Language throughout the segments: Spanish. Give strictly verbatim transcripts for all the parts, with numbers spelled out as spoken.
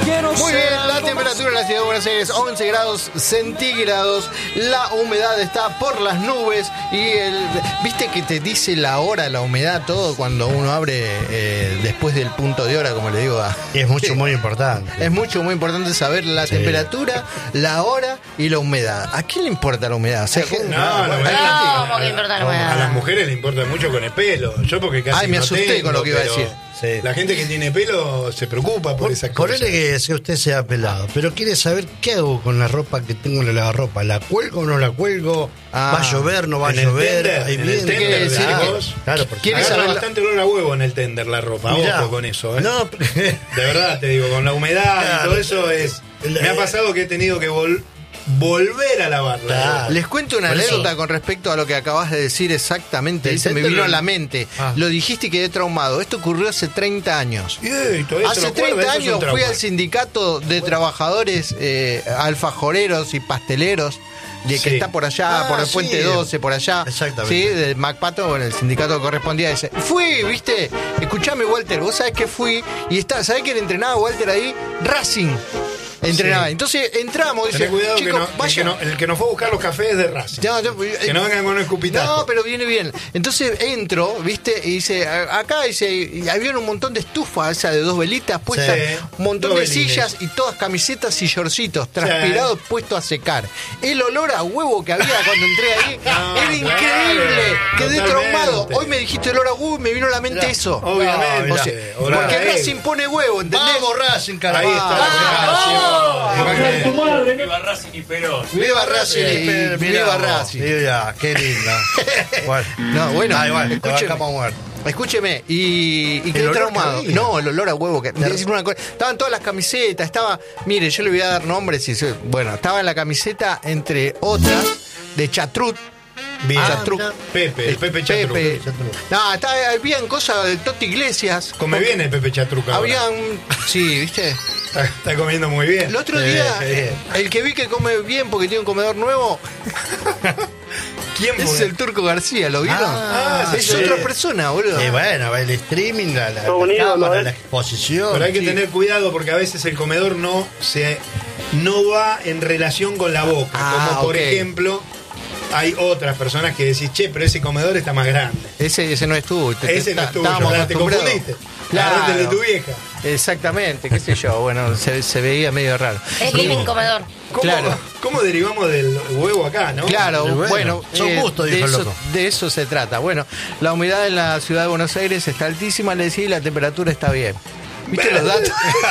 Muy bien, la temperatura en la ciudad de Buenos Aires, once grados centígrados. La humedad está por las nubes. Y el, viste que te dice la hora, la humedad, todo cuando uno abre eh, después del punto de hora, como le digo a... Y es mucho, muy importante. Es mucho, muy importante saber la Sí. temperatura, la hora y la humedad. ¿A quién le importa la humedad? O sea, No, ¿cómo- la No, verdad ¿cómo que importa la a, humedad? a las mujeres le importa mucho con el pelo. Yo porque casi Ay, me no asusté tengo, con lo que iba a pero decir. Sí. La gente que tiene pelo se preocupa por esas cosas. Ponele que si usted sea pelado, pero quiere saber qué hago con la ropa que tengo en la lavarropa. ¿La cuelgo o no la cuelgo? Ah. ¿Va a llover no va a En el llover? tender, Ahí en el viene. tender, ¿Qué quiere decir? ah, Que- vos Claro, porque ¿Quieres agarra saber- bastante olor a huevo en el tender la ropa. Mirá. Ojo con eso, ¿eh? No, De verdad te digo, con la humedad y Claro. todo eso es... Me ha pasado que he tenido que vol- volver a lavarla. Claro. Les cuento una Por eso- anécdota con respecto a lo que acabas de decir exactamente. ¿Del Dice, me centro vino a del- la mente. Ah. Lo dijiste y quedé traumado. Esto ocurrió hace treinta años. Y, eh, todavía se Hace lo acuerda, treinta eso es un años fui trauma. al sindicato de trabajadores eh, alfajoreros y pasteleros de que Sí. está por allá, Ah, por el sí. Puente doce, por allá. Exactamente. Sí, del MacPato, bueno, el sindicato que correspondía a ese. Fui, viste, escuchame, Walter, vos sabés que fui y está, ¿sabés quién entrenaba Walter ahí? Racing. Entrenaba. Sí. Entonces entramos y Tené dice, cuidado que, chicos, no, el, vayan. que no, el que nos fue a buscar los cafés es de Racing. No, no, Que no vengan con un escupitajo. No, pero viene bien. Entonces entro, ¿viste? Y dice, a- acá dice, y había un montón de estufas, esa de dos velitas puestas, Sí, un montón dos de velines. sillas y todas camisetas y shortcitos, transpirados, puestos a secar. El olor a huevo que había cuando entré ahí No, era claro, increíble. Quedé totalmente. traumado. Hoy me dijiste olor a huevo y me vino a la mente Mirá, eso. Obviamente. No, O sea, mirá, olor a porque egg. Racing pone huevo, ¿entendés? Vamos, Racing, carajo. Ahí está. Ah, Racing. Imagínate. Viva Racing y Perón. Viva Racing y Mirá, viva vos, Racing. Mira, qué linda. Bueno. No, bueno, Ah, igual, te escúcheme. bajamos a muerto. Escúcheme, y, y quedé olor traumado. que había. No, el olor a huevo. Que, decir una cosa, estaban todas las camisetas, estaba. Mire, yo le voy a dar nombres. Y, se- bueno, estaba en la camiseta, entre otras, de Chatrut. Bien. Chatrut. Ah, Pepe, el Pepe Chatruc. Pepe. Chatruc. No, estaba, habían cosas de Toti Iglesias. Come bien el Pepe Chatruc ahora. Habían. Sí, ¿viste? Está, está comiendo muy bien. El otro Sí, día, qué bien. el que vi que come bien porque tiene un comedor nuevo, ¿Quién es fue? el Turco García, ¿lo vieron? Ah, es sí. otra persona, boludo. Y bueno, va el streaming, la, la, Todo la unido, cámara, ¿no? la exposición. Pero hay que Sí. tener cuidado porque a veces el comedor no se no va en relación con la boca. Ah, como por ok. ejemplo, hay otras personas que decís, che, pero ese comedor está más grande. Ese, ese no es tuyo. te- Ese no te- es tuyo, estábamos claro, te acostumbrados. confundiste. Claro. Agarrate el de tu vieja. Exactamente, qué sé yo. Bueno, se, se veía medio raro. Es living comedor. ¿Cómo, Claro. ¿Cómo derivamos del huevo acá, no? Claro, Y bueno, bueno, son eh, gustos, de, dijo el eso, loco. de eso se trata. Bueno, la humedad en la ciudad de Buenos Aires está altísima, le decía, y la temperatura está bien. ¿Viste los datos?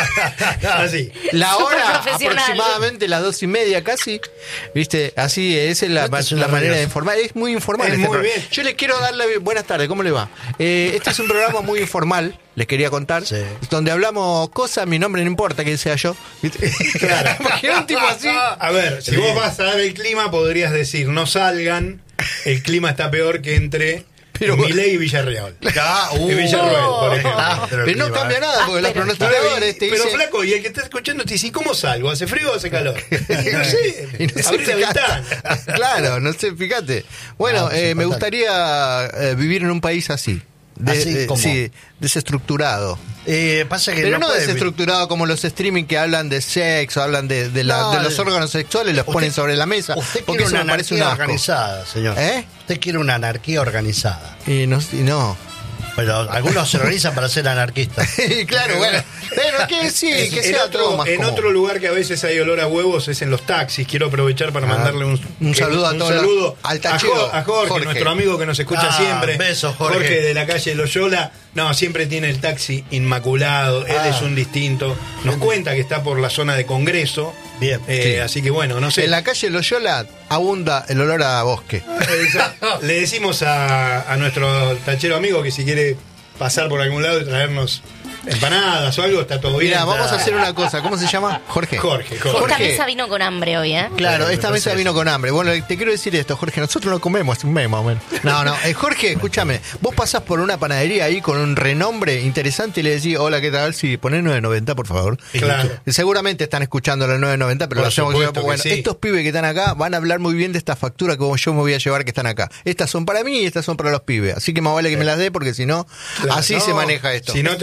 Así. La Súper hora, profesional. aproximadamente las dos y media casi. ¿Viste? Así, esa es la, Esta es la una manera de radio. informar. Es muy informal. Es este muy programa. bien. Yo les quiero darle buenas tardes, ¿cómo le va? Eh, este es un programa muy informal, les quería contar, Sí. donde hablamos cosas, mi nombre no importa quién sea yo. ¿Viste? Claro. Porque un tipo así. A ver, si vos vas a dar el clima, podrías decir, no salgan, el clima está peor que entre Pero- Milei y Villarreal. Ah, uh. Y Villarroel, por ejemplo. Ah, Pero no clima, cambia eh. nada, porque los pero- pronosticadores te Pero dicen. flaco, y el que está escuchando te dice, ¿cómo salgo? ¿Hace frío o hace calor? Y no sé, Y no sé, abrí la fíjate. ventana. Claro, no sé, fíjate. Bueno, Ah, pues, eh, me importante. gustaría eh, vivir en un país así. De- ¿Así eh, cómo? sí, desestructurado. Eh, pasa que Pero no, puede- desestructurado como los streaming que hablan de sexo, hablan de, de, la- No, de los de- órganos sexuales, los Usted- ponen sobre la mesa. Usted Porque quiere eso una me parece un anarquía asco. organizada, señor. ¿Eh? Usted quiere una anarquía organizada. Y no, y no. Pero algunos se organizan para ser anarquistas. claro, bueno. Pero que sí, que en sea todo otro, más en cómodo. otro lugar que a veces hay olor a huevos es en los taxis. Quiero aprovechar para Ah, mandarle un, un saludo a un todos saludo los- al a, tachero, Jo- a Jorge, Jorge. nuestro amigo que nos escucha Ah, siempre. besos, Jorge. de la calle Loyola. No, siempre tiene el taxi inmaculado. Él Ah. es un distinto. Nos cuenta que está por la zona de Congreso. Bien. Eh, Sí. Así que bueno, no sé. En la calle Loyola abunda el olor a bosque. Exacto. Le decimos a, a nuestro tachero amigo que si quiere pasar por algún lado y traernos empanadas o algo, está todo bien. Mira, vamos a Está- hacer una cosa. ¿Cómo se llama? Jorge. Jorge, Jorge. Esta Jorge. mesa vino con hambre hoy, ¿eh? Claro, Eh, esta me mesa parece vino eso. con hambre. Bueno, te quiero decir esto, Jorge, nosotros no comemos hace un mes más o menos. No, no, eh, Jorge, escúchame, vos pasás por una panadería ahí con un renombre interesante y le decís, hola, ¿qué tal? Sí, poné nueve noventa, por favor. Claro. Y seguramente están escuchando los nueve noventa, pero Por lo hacemos supuesto que bueno, sí. estos pibes que están acá van a hablar muy bien de esta factura que yo me voy a llevar que están acá. Estas son para mí y estas son para los pibes. Así que más vale que me las dé porque si no, Claro, así no, se maneja esto. Si no te van a decir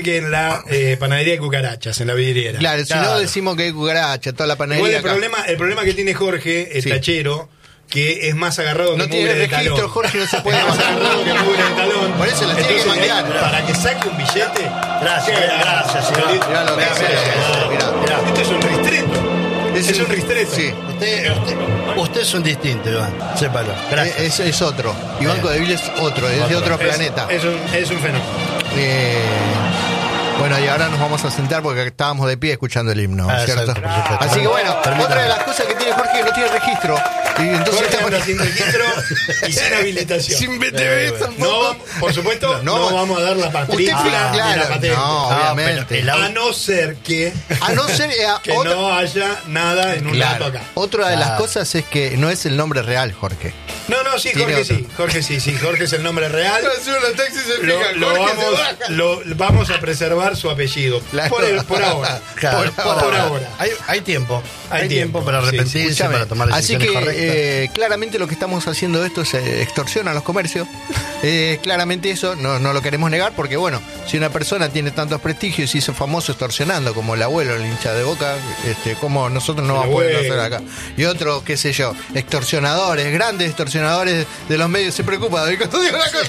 decir que en la eh, panadería hay cucarachas, en la vidriera. Claro, si no decimos que hay cucaracha, toda la Igual panadería. el acá. problema, el problema que tiene Jorge, el Sí. tachero, que es más agarrado No que tiene mugre de registro, talón. Jorge, no se puede Es más bajar. agarrado que mugre de talón. Por eso la tiene que Entonces, manguear. ahí, para que saque un billete. Gracias, gracias, Iván. Mirá lo que Mirá, hace, mirá, mirá. mirá. Esto es un ristreto. Es Es un- un ristreto. Sí. Usted, usted, usted es un distinto, Iván. Sépalo. Gracias. Es, es otro. Iván Codeville es otro, es de otro Es- planeta. Es, un, es un fenómeno. Eh, bueno, y ahora nos vamos a sentar porque estábamos de pie escuchando el himno, Ah, ¿cierto? exacto, por supuesto. Así que bueno, Permítame. otra de las cosas que tiene Jorge es que no tiene registro. Y entonces Jorge estamos- anda sin registro y sin habilitación. sin B T V Eh, tampoco. No, por supuesto, No, no, vamos a dar la matrícula Usted, ni claro, la patente. no, Ah, obviamente. pero el A no ser que, A no ser eh, que otra, no haya nada en un claro, dato acá. otra de las Claro. cosas es que no es el nombre real, Jorge. No, no, sí, Tiene Jorge otro. sí. Jorge sí, sí. Jorge es el nombre real. Lo, Lo, lo vamos, lo- vamos a preservar su apellido. Claro. Por, el- por ahora. Claro, por Por ahora. ahora. Hay, hay tiempo. Hay Hay, tiempo, tiempo, para sí, arrepentirse, Escúchame, para tomar así decisiones que correctas. eh, claramente lo que estamos haciendo esto es eh, extorsión a los comercios. Eh, claramente eso no, no lo queremos negar porque bueno, si una persona tiene tantos prestigios y se hizo famoso extorsionando como el abuelo, el hincha de Boca, este, como nosotros no El vamos a poder abuelo. hacer acá. Y otros, qué sé yo, extorsionadores, grandes extorsionadores de los medios, se preocupa de cuando digo una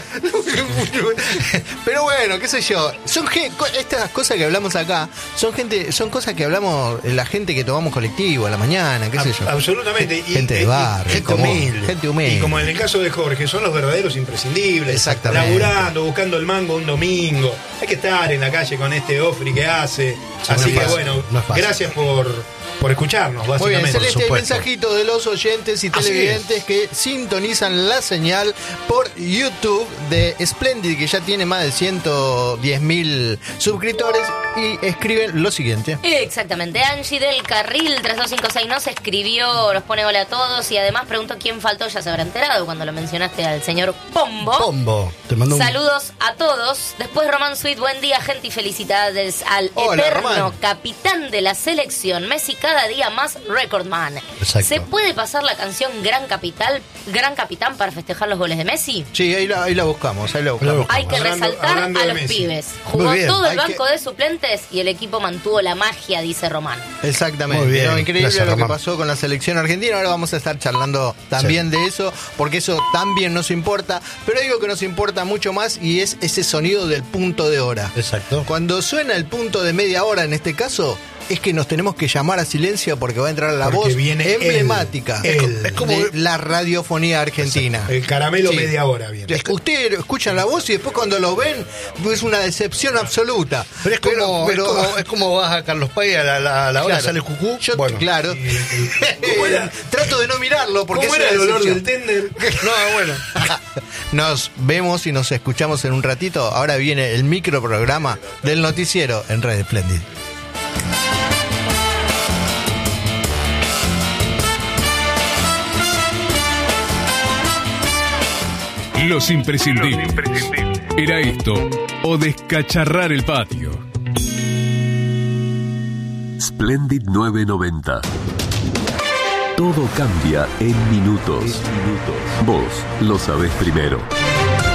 cosa. Pero bueno, qué sé yo, son gen- co- estas cosas que hablamos acá, son gente, son cosas que hablamos eh, la gente que tomamos colectivo a la mañana, qué sé Ab- yo. Absolutamente. Y- Gente de y- barrio, gente común, humilde. gente humilde. Y como en el caso de Jorge, son los verdaderos imprescindibles. Exactamente. Laburando, buscando el mango un domingo. Hay que estar en la calle con este ofri que hace. Así no es que fácil, bueno, no es fácil. gracias por, por escucharnos, Muy bien, básicamente. Celeste, hay supuesto. mensajito de los oyentes y Así televidentes que sintonizan la señal por YouTube de Splendid, que ya tiene más de ciento diez mil suscriptores, y escriben lo siguiente. Exactamente, Angie del Carril tres dos cinco seis nos escribió, nos pone hola a todos y además preguntó quién faltó, ya se habrá enterado cuando lo mencionaste al señor Pombo. Pombo. Te mando un... Saludos a todos. Después Román Sweet, buen día gente y felicidades al Hola, eterno Román. capitán de la selección. Messi cada día más recordman. Exacto. ¿Se puede pasar la canción Gran Capital, Gran Capitán para festejar los goles de Messi? Sí, ahí la, ahí la buscamos, ahí la buscamos. buscamos. Hay que Hablando- resaltar hablando a de los Messi. pibes. Jugó Muy bien. todo el Hay banco que- de suplentes y el equipo mantuvo la magia, dice Román. Exactamente. Muy bien, No, increíble gracias, lo que Román. pasó con la selección argentina. Ahora vamos a estar charlando también de eso, porque eso también nos importa. Pero digo que nos importa mucho más y es ese sonido del punto de hora. Exacto. Cuando suena el punto de media hora en este caso, es que nos tenemos que llamar a silencio porque va a entrar la Porque voz viene emblemática él, él. es como de la radiofonía argentina. El caramelo Sí. media hora viene. Ustedes escuchan la voz y después cuando lo ven es una decepción absoluta. Pero es como, pero- es como, es como vas a Carlos Pay a la, la- a la hora Claro. sale cucú. Yo, bueno, claro. ¿Cómo era? Trato de no mirarlo porque ¿Cómo es era el una olor del decepción. tender? no, bueno. Nos vemos y nos escuchamos en un ratito. Ahora viene el microprograma del noticiero en Red Splendid. Los imprescindibles. Era esto o descacharrar el patio. Splendid novecientos noventa. Todo cambia en minutos. Vos lo sabés primero.